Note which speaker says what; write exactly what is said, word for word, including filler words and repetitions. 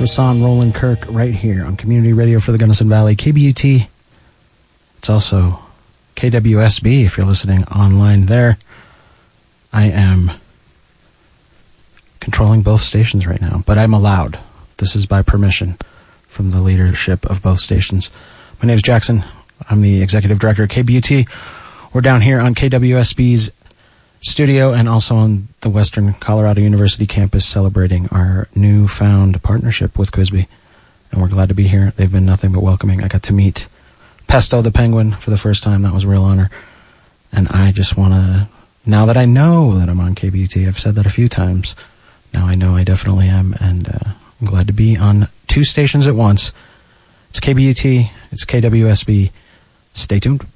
Speaker 1: Rahsaan Roland Kirk right here on Community Radio for the Gunnison Valley, K B U T. It's also K W S B if you're listening online there. I am controlling both stations right now, but I'm allowed. This is by permission from the leadership of both stations. My name is Jackson. I'm the executive director of K B U T. We're down here on K W S B's studio and also on the Western Colorado University campus celebrating our newfound partnership with Quisby. And we're glad to be here. They've been nothing but welcoming. I got to meet Pesto the Penguin for the first time. That was a real honor. And I just want to, now that I know that I'm on K B U T, I've said that a few times, now I know I definitely am, and uh, I'm glad to be on two stations at once. It's K B U T, it's K W S B. Stay tuned.